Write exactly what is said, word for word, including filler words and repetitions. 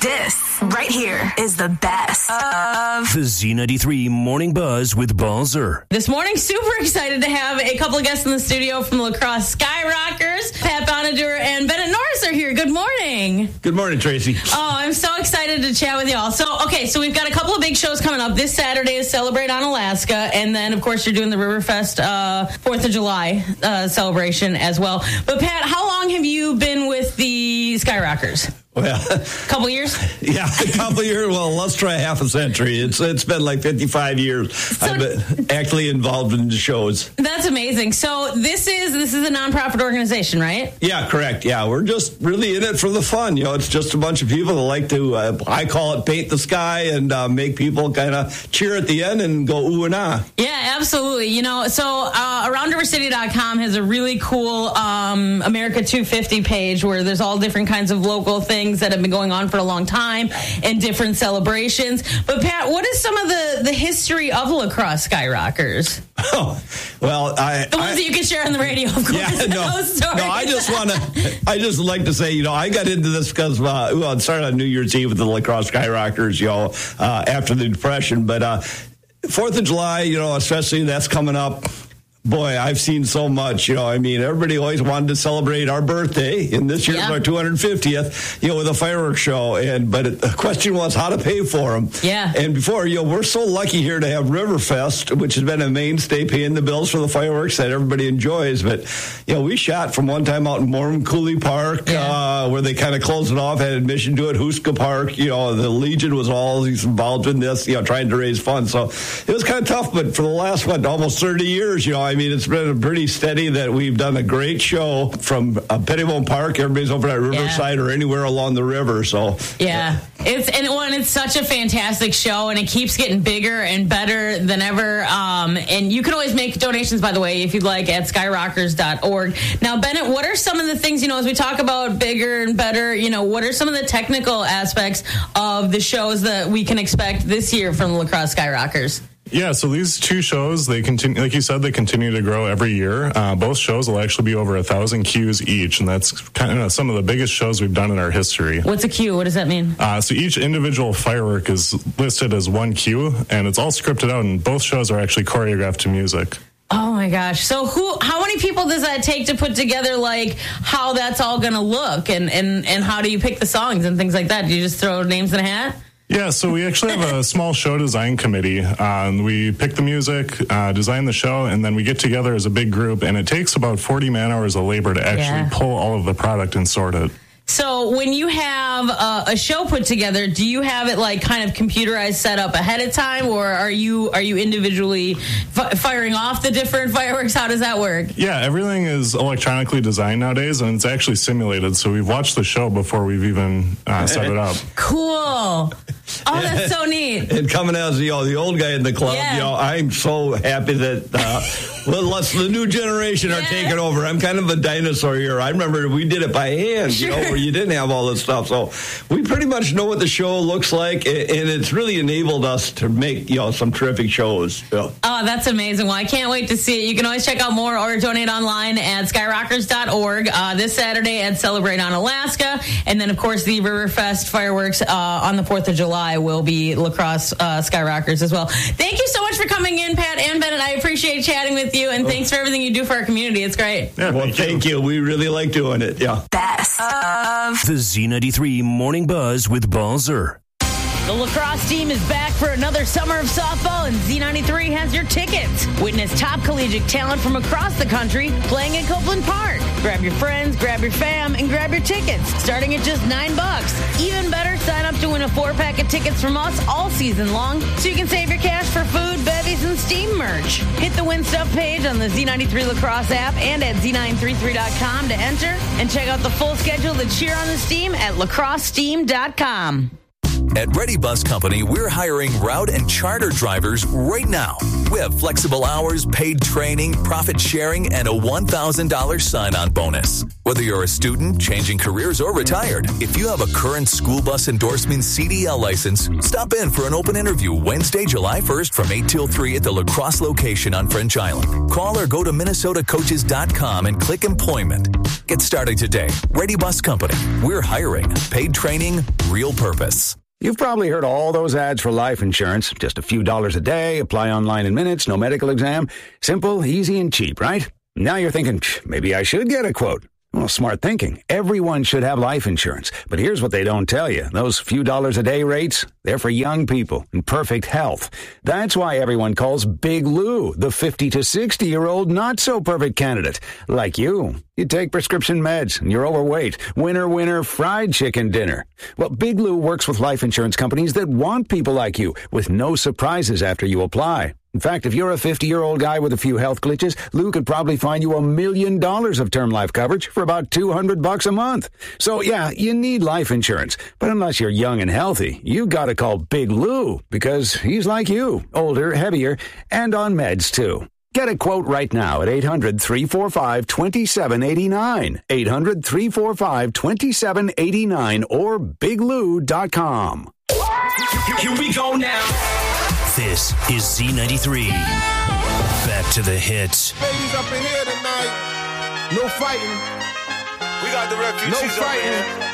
This right here is the best of the Z ninety-three Morning Buzz with Balzer. This morning, super excited to have a couple of guests in the studio from the La Crosse Skyrockers. Pat Bonaduer and Bennett Norris are here. Good morning. Good morning, Tracy. Oh, I'm so excited to chat with y'all. So, okay, so we've got a couple of big shows coming up. This Saturday is Celebrate on Alaska, and then, of course, you're doing the Riverfest uh, fourth of July uh, celebration as well. But, Pat, how long have you been with the Skyrockers? Well, a couple years? Yeah, a couple years. Well, let's try half a century. It's It's been like fifty-five years so, I've been actually involved in the shows. That's amazing. So this is this is a nonprofit organization, right? Yeah, correct. Yeah, we're just really in it for the fun. You know, it's just a bunch of people that like to, uh, I call it paint the sky and uh, make people kind of cheer at the end and go ooh and ah. Yeah, absolutely. You know, so uh, around river city dot com has a really cool um, America two fifty page where there's all different kinds of local things that have been going on for a long time and different celebrations. But Pat, what is some of the, the history of La Crosse Skyrockers? Oh, well, I... The ones I, that you can share on the radio, of course. Yeah, no, Those stories. no, I just want to, I just like to say, you know, I got into this because, uh, well, it started on New Year's Eve with the La Crosse Skyrockers, you know, uh, after the Depression. But uh, fourth of July, you know, especially that's coming up. Boy, I've seen so much, you know, I mean, everybody always wanted to celebrate our birthday, and this year's yeah. our two hundred fiftieth, you know, with a fireworks show, and but it, the question was how to pay for them. Yeah. And before, you know, we're so lucky here to have Riverfest, which has been a mainstay paying the bills for the fireworks that everybody enjoys, but, you know, we shot from one time out in Mormon Cooley Park, yeah. uh, where they kind of closed it off, had admission to it, Huska Park, you know, the Legion was always involved in this, you know, trying to raise funds, so it was kind of tough, but for the last, what, almost thirty years, you know, I I mean, it's been pretty steady that we've done a great show from uh, Pettibone Park. Everybody's over at Riverside yeah. or anywhere along the river. So yeah, it's and one. It's such a fantastic show, and it keeps getting bigger and better than ever. Um, and you can always make donations, by the way, if you'd like, at skyrockers dot org. Now, Bennett, what are some of the things, you know, as we talk about bigger and better, you know, what are some of the technical aspects of the shows that we can expect this year from the La Crosse Skyrockers? Yeah, so these two shows, they continue, like you said, they continue to grow every year. Uh, both shows will actually be over a thousand cues each, and that's kind of some of the biggest shows we've done in our history. What's a cue? What does that mean? Uh, so each individual firework is listed as one cue, and it's all scripted out, and both shows are actually choreographed to music. Oh my gosh. So who, how many people does that take to put together, like, how that's all going to look, and, and, and how do you pick the songs and things like that? Do you just throw names in a hat? Yeah, so we actually have a small show design committee. Uh, we pick the music, uh, design the show, and then we get together as a big group, and it takes about forty man hours of labor to actually yeah. pull all of the product and sort it. So when you have a, a show put together, do you have it like kind of computerized set up ahead of time, or are you are you individually f- firing off the different fireworks? How does that work? Yeah, everything is electronically designed nowadays, and it's actually simulated. So we've watched the show before we've even uh, set it up. Cool. Oh, that's so neat. And coming as you know, the old guy in the club, yeah. you know, I'm so happy that uh, well, let's, the new generation yeah. are taking over. I'm kind of a dinosaur here. I remember we did it by hand, sure. you know, where you didn't have all this stuff. So we pretty much know what the show looks like, and it's really enabled us to make, you know, some terrific shows. Yeah. Oh, that's amazing. Well, I can't wait to see it. You can always check out more or donate online at skyrockers dot org uh, this Saturday at Celebrate on Alaska. And then, of course, the Riverfest fireworks uh, on the fourth of July will be La Crosse uh, Skyrockers as well. Thank you so much for coming in, Pat and Bennett. I appreciate chatting with you, and thanks for everything you do for our community. It's great. Yeah, well, thank, thank you. you. We really like doing it. Yeah. Best of the Z ninety-three Morning Buzz with Balzer. The La Crosse team is back for another summer of softball, and Z ninety-three has your tickets. Witness top collegiate talent from across the country playing at Copeland Park. Grab your friends, grab your fam, and grab your tickets, starting at just nine bucks. Even better, sign up to win a four-pack of tickets from us all season long, so you can save your cash for food, bevies, and steam merch. Hit the Win Stuff page on the Z ninety-three La Crosse app and at Z nine thirty-three dot com to enter, and check out the full schedule to cheer on the steam at lacrosse steam dot com. At Ready Bus Company, we're hiring route and charter drivers right now. We have flexible hours, paid training, profit sharing, and a one thousand dollars sign-on bonus. Whether you're a student, changing careers, or retired, if you have a current school bus endorsement C D L license, stop in for an open interview Wednesday, July first from eight till three at the La Crosse location on French Island. Call or go to minnesota coaches dot com and click employment. Get started today. Ready Bus Company. We're hiring. Paid training, real purpose. You've probably heard all those ads for life insurance. Just a few dollars a day, apply online in minutes, no medical exam. Simple, easy, and cheap, right? Now you're thinking, maybe I should get a quote. Well, smart thinking. Everyone should have life insurance. But here's what they don't tell you. Those few dollars a day rates, they're for young people in perfect health. That's why everyone calls Big Lou the fifty to sixty-year-old not-so-perfect candidate. Like you. You take prescription meds and you're overweight. Winner, winner, fried chicken dinner. Well, Big Lou works with life insurance companies that want people like you with no surprises after you apply. In fact, if you're a fifty-year-old guy with a few health glitches, Lou could probably find you a million dollars of term life coverage for about two hundred bucks a month. So, yeah, you need life insurance. But unless you're young and healthy, you got to call Big Lou because he's like you, older, heavier, and on meds, too. Get a quote right now at eight hundred, three four five, two seven eight nine, eight hundred, three four five, two seven eight nine, or big lou dot com. Here we go now. This is Z ninety-three. Back to the hits. Ladies up in here tonight. No fighting. We got the refugees No fighting. up in here.